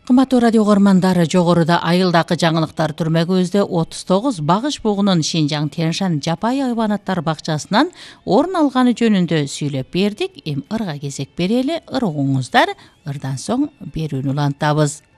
Кымбаттуу радио көрмандары, жогоруда айылдакы жаңылыктар түрмөгүбүздө 39 багыш бугунун Шинжаң Тянь-Шань жапайы хайванаттар бакчасынан орун алганы жөнүндө сүйлөп бердик. Эми ырга кезек берели, ыр угуңуздар. Ырдан соң берүүнү улантабыз.